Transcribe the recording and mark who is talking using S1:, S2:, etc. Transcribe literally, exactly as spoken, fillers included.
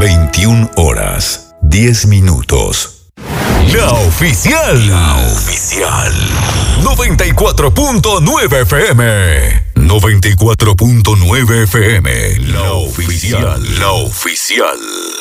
S1: veintiuna horas, diez minutos. La oficial. La oficial. noventa y cuatro punto nueve F M. noventa y cuatro punto nueve F M. La oficial. La oficial.